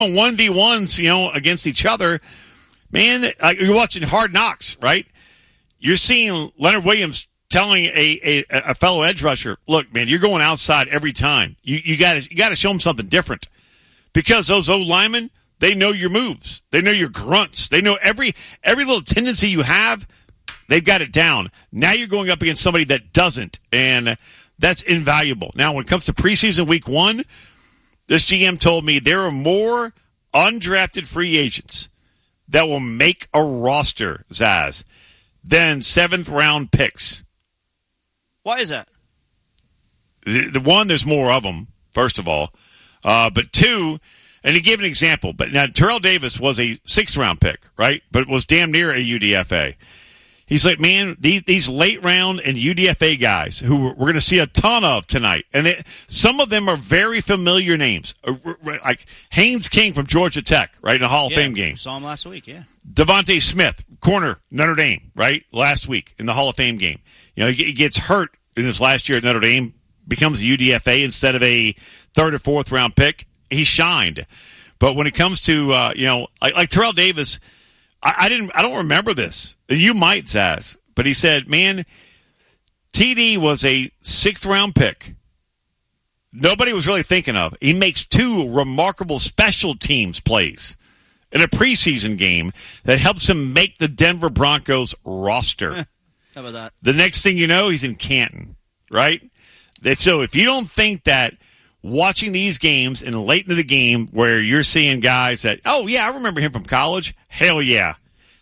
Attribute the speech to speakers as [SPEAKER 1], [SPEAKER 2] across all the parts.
[SPEAKER 1] 1v1s, against each other, man, like you're watching Hard Knocks, right? You're seeing Leonard Williams telling a fellow edge rusher, look, man, you're going outside every time. You got to show them something different. Because those O-linemen, they know your moves. They know your grunts. They know every little tendency you have, they've got it down. Now you're going up against somebody that doesn't, and that's invaluable. Now, when it comes to preseason week 1, this GM told me there are more undrafted free agents that will make a roster, Zaz, than 7th-round picks.
[SPEAKER 2] Why is that?
[SPEAKER 1] The one, there's more of them, first of all. But 2, and to give an example, but now Terrell Davis was a 6th-round pick, right? But it was damn near a UDFA. He's like, man, these late-round and UDFA guys who we're going to see a ton of tonight, and some of them are very familiar names, like Haynes King from Georgia Tech, right, in the Hall of Fame game.
[SPEAKER 2] Saw him last week, yeah.
[SPEAKER 1] Devontae Smith, corner, Notre Dame, right, last week in the Hall of Fame game. He gets hurt in his last year at Notre Dame, becomes a UDFA instead of a 3rd or 4th-round pick. He shined. But when it comes to, like Terrell Davis, I don't remember this. You might, Zaz. But he said, man, TD was a 6th-round pick. Nobody was really thinking of. He makes 2 remarkable special teams plays in a preseason game that helps him make the Denver Broncos roster.
[SPEAKER 2] How about that?
[SPEAKER 1] The next thing you know, he's in Canton, right? So if you don't think that watching these games and late into the game where you're seeing guys that, oh, yeah, I remember him from college. Hell yeah.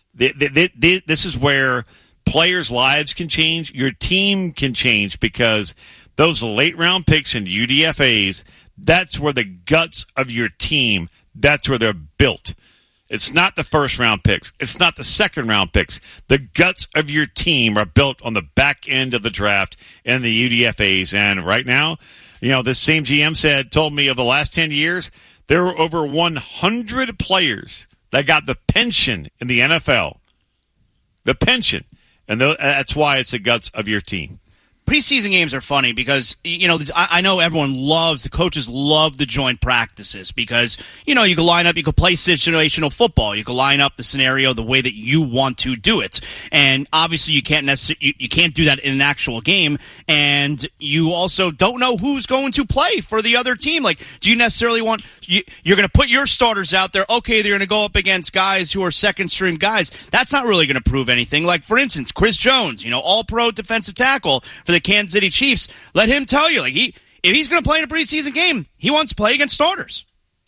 [SPEAKER 1] This is where players' lives can change. Your team can change because those late-round picks and UDFAs, that's where the guts of your team, that's where they're built. It's not the 1st-round picks. It's not the 2nd-round picks. The guts of your team are built on the back end of the draft and the UDFAs. And right now, this same GM told me of the last 10 years, there were over 100 players that got the pension in the NFL. The pension. And that's why it's the guts of your team.
[SPEAKER 2] Preseason games are funny because, I know the coaches love the joint practices because, you can line up, you can play situational football. You can line up the scenario the way that you want to do it. And obviously you can't you can't do that in an actual game. And you also don't know who's going to play for the other team. Like, do you necessarily want, you're going to put your starters out there. Okay, they're going to go up against guys who are 2nd-string guys. That's not really going to prove anything. Like, for instance, Chris Jones, all-pro defensive tackle for the Kansas City Chiefs. Let him tell you, if he's going to play in a preseason game, he wants to play against starters.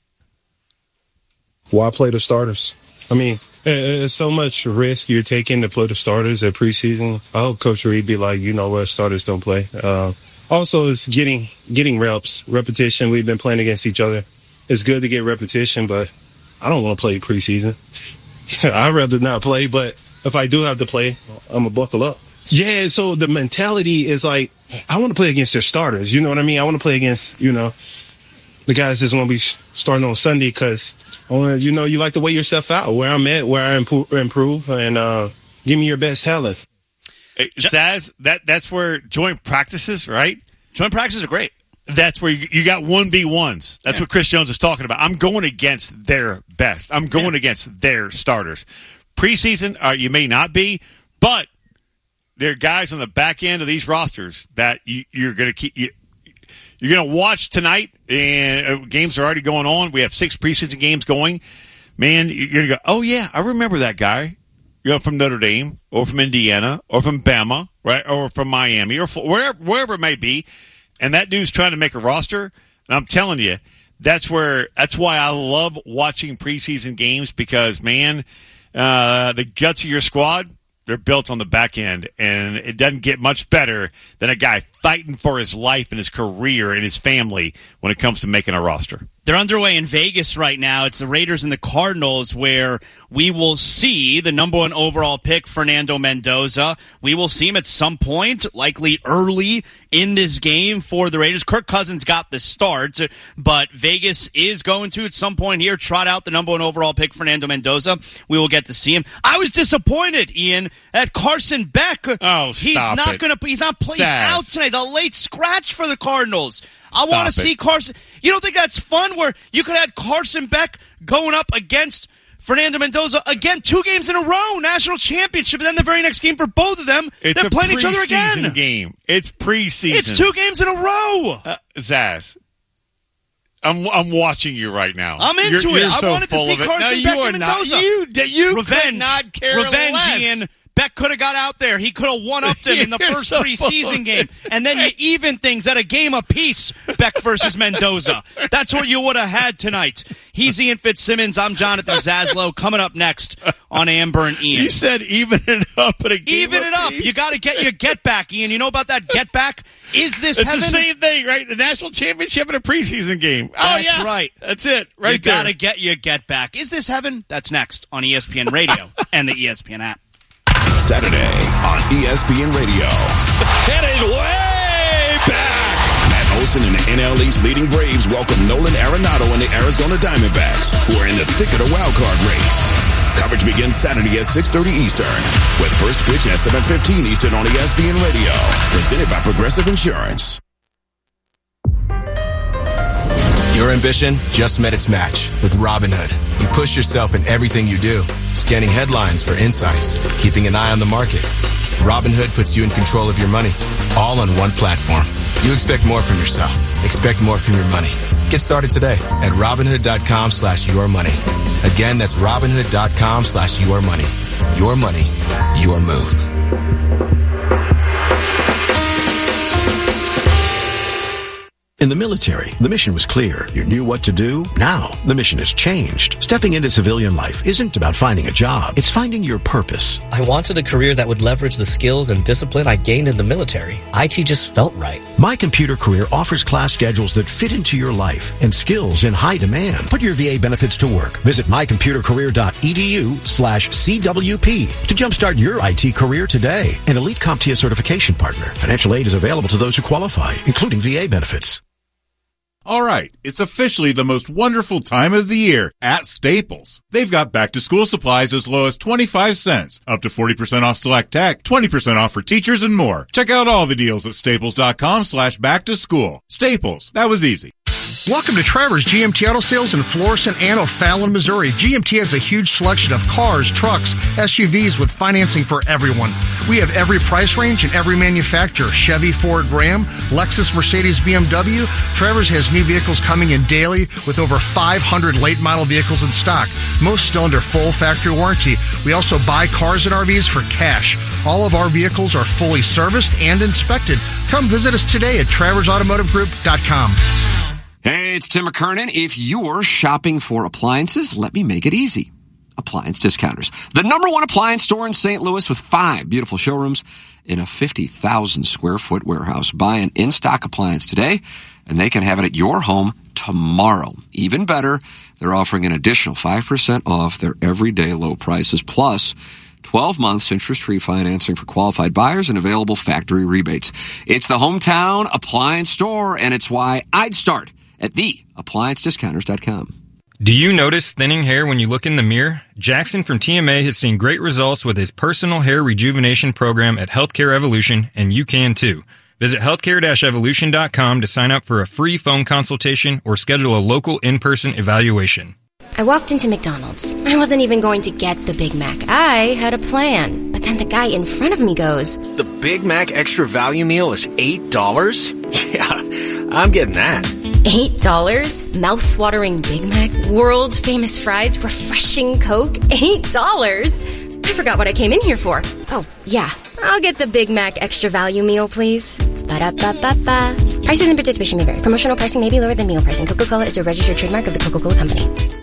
[SPEAKER 3] Why play the starters? I mean, it's so much risk you're taking to play the starters at preseason. I hope Coach Reed be like, starters don't play. Also, it's getting repetition. We've been playing against each other. It's good to get repetition, but I don't want to play preseason. I'd rather not play, but if I do have to play, I'm going to buckle up. Yeah, so the mentality is like, I want to play against their starters. You know what I mean? I want to play against, the guys that's going to be starting on Sunday because, you like to weigh yourself out, where I'm at, where I improve, and give me your best talent.
[SPEAKER 1] Hey, Zaz, that's where joint practices, right?
[SPEAKER 2] Joint practices are great.
[SPEAKER 1] That's where you got 1v1s. That's what Chris Jones is talking about. I'm going against their best. I'm going against their starters. Preseason, you may not be, but there are guys on the back end of these rosters that you're going to keep. You're going to watch tonight, and games are already going on. We have 6 preseason games going. Man, you're going to go, oh, yeah, I remember that guy. From Notre Dame or from Indiana or from Bama, right, or from Miami or wherever it may be. And that dude's trying to make a roster. And I'm telling you, that's why I love watching preseason games because, man, the guts of your squad, they're built on the back end. And it doesn't get much better than a guy fighting for his life and his career and his family when it comes to making a roster.
[SPEAKER 2] They're underway in Vegas right now. It's the Raiders and the Cardinals where we will see the number 1 overall pick, Fernando Mendoza. We will see him at some point, likely early in this game for the Raiders. Kirk Cousins got the start, but Vegas is going to, at some point here, trot out the number 1 overall pick, Fernando Mendoza. We will get to see him. I was disappointed, Ian, at Carson Beck.
[SPEAKER 1] Oh, stop
[SPEAKER 2] He's not going to. He's not playing out tonight. The late scratch for the Cardinals. I want to see Carson. You don't think that's fun where you could have Carson Beck going up against Fernando Mendoza again, 2 games in a row, national championship, and then the very next game for both of them, they're playing each other again.
[SPEAKER 1] Game. It's preseason.
[SPEAKER 2] It's 2 games in a row.
[SPEAKER 1] Zaz, I'm watching you right now.
[SPEAKER 2] I'm into it. I
[SPEAKER 1] so
[SPEAKER 2] wanted to see Carson Beck and Mendoza.
[SPEAKER 1] You could not care
[SPEAKER 2] Revenge,
[SPEAKER 1] less.
[SPEAKER 2] Ian. Beck could have got out there. He could have one-upped him in the first preseason game. And then you even things at a game apiece, Beck versus Mendoza. That's what you would have had tonight. He's Ian Fitzsimmons. I'm Jonathan Zaslow. Coming up next on Amber and Ian.
[SPEAKER 1] You said even it up at a game
[SPEAKER 2] Even it up.
[SPEAKER 1] apiece?
[SPEAKER 2] You got to get your get back, Ian. You know about that get back? Is this heaven?
[SPEAKER 1] It's the same thing, right? The national championship and a preseason game.
[SPEAKER 2] That's right.
[SPEAKER 1] That's it. Right
[SPEAKER 2] you
[SPEAKER 1] there.
[SPEAKER 2] You got to get your get back. Is this heaven? That's next on ESPN Radio and the ESPN app.
[SPEAKER 4] Saturday on ESPN Radio.
[SPEAKER 5] It is way back.
[SPEAKER 4] Matt Olson and the NL East leading Braves welcome Nolan Arenado and the Arizona Diamondbacks, who are in the thick of the wildcard race. Coverage begins Saturday at 6:30 Eastern, with first pitch at 7:15 Eastern on ESPN Radio. Presented by Progressive Insurance.
[SPEAKER 6] Your ambition just met its match with Robinhood. You push yourself in everything you do, scanning headlines for insights, keeping an eye on the market. Robinhood puts you in control of your money, all on one platform. You expect more from yourself. Expect more from your money. Get started today at Robinhood.com/yourmoney. Again, that's Robinhood.com/yourmoney. Your money, your move.
[SPEAKER 7] In the military, the mission was clear. You knew what to do. Now, the mission has changed. Stepping into civilian life isn't about finding a job. It's finding your purpose.
[SPEAKER 8] I wanted a career that would leverage the skills and discipline I gained in the military. IT just felt right.
[SPEAKER 7] My Computer Career offers class schedules that fit into your life and skills in high demand. Put your VA benefits to work. Visit mycomputercareer.edu/CWP to jumpstart your IT career today. An Elite CompTIA certification partner. Financial aid is available to those who qualify, including VA benefits.
[SPEAKER 9] All right, it's officially the most wonderful time of the year at Staples. They've got back-to-school supplies as low as 25 cents, up to 40% off select tech, 20% off for teachers, and more. Check out all the deals at staples.com/back-to-school. Staples, that was easy.
[SPEAKER 10] Welcome to Trevor's GMT Auto Sales in Florissant and O'Fallon, Missouri. GMT has a huge selection of cars, trucks, SUVs with financing for everyone. We have every price range and every manufacturer. Chevy, Ford, Ram, Lexus, Mercedes, BMW. Trevor's has new vehicles coming in daily with over 500 late model vehicles in stock. Most still under full factory warranty. We also buy cars and RVs for cash. All of our vehicles are fully serviced and inspected. Come visit us today at TraversAutomotiveGroup.com.
[SPEAKER 11] Hey, it's Tim McKernan. If you're shopping for appliances, let me make it easy. Appliance Discounters, the #1 appliance store in St. Louis with 5 beautiful showrooms in a 50,000 square foot warehouse. Buy an in-stock appliance today, and they can have it at your home tomorrow. Even better, they're offering an additional 5% off their everyday low prices, plus 12 months interest-free financing for qualified buyers and available factory rebates. It's the hometown appliance store, and it's why I'd start at theappliancediscounters.com.
[SPEAKER 12] Do you notice thinning hair when you look in the mirror? Jackson from TMA has seen great results with his personal hair rejuvenation program at Healthcare Evolution, and you can too. Visit healthcare-evolution.com to sign up for a free phone consultation or schedule a local in-person evaluation.
[SPEAKER 13] I walked into McDonald's. I wasn't even going to get the Big Mac. I had a plan. But then the guy in front of me goes,
[SPEAKER 14] "The Big Mac Extra Value Meal is $8? Yeah, I'm getting that."
[SPEAKER 13] $8? Mouth-watering Big Mac, world-famous fries, refreshing Coke, $8? I forgot what I came in here for. Oh, yeah. I'll get the Big Mac Extra Value Meal, please. Ba-da-ba-ba-ba. Prices and participation may vary. Promotional pricing may be lower than meal pricing. Coca-Cola is a registered trademark of the Coca-Cola Company.